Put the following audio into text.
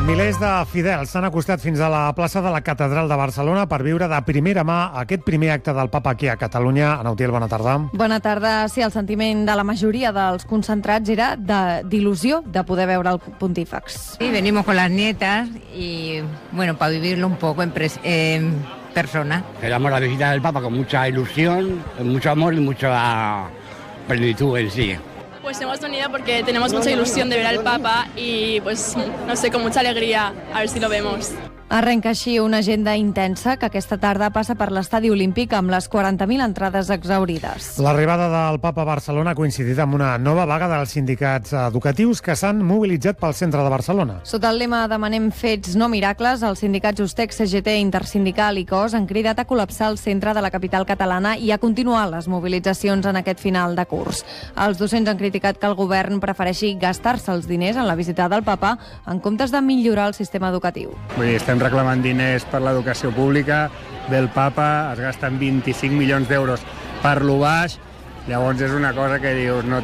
Milers de fidels s'han acostat fins a la plaça de la Catedral de Barcelona per viure de primera mà aquest primer acte del Papa aquí a Catalunya. Ana Utiel, bona tarda. Bona tarda. Sí, el sentiment de la majoria dels concentrats era d'il·lusió de poder veure el pontífex. Sí, venimos con las nietas y, bueno, para vivirlo un poco en persona. Esperamos la visita del Papa con mucha ilusión, con mucho amor y mucha plenitud en sí. Pues hemos venido porque tenemos mucha ilusión de ver al Papa y, pues, no sé, con mucha alegría a ver si lo vemos. Arrenca així una agenda intensa que aquesta tarda passa per l'Estadi Olímpic amb les 40.000 entrades exhaurides. L'arribada del Papa a Barcelona ha coincidit amb una nova vaga dels sindicats educatius que s'han mobilitzat pel centre de Barcelona. Sota el lema Demanem fets, no miracles, els sindicats Ustec, CGT, Intersindical i COS han cridat a col·lapsar el centre de la capital catalana i a continuar les mobilitzacions en aquest final de curs. Els docents han criticat que el govern prefereixi gastar-se els diners en la visita del Papa en comptes de millorar el sistema educatiu. Vull dir, estem reclamant diners per l'educació pública, ve el Papa, es gasten 25 milions d'euros per lo baix, llavors és una cosa que dius, no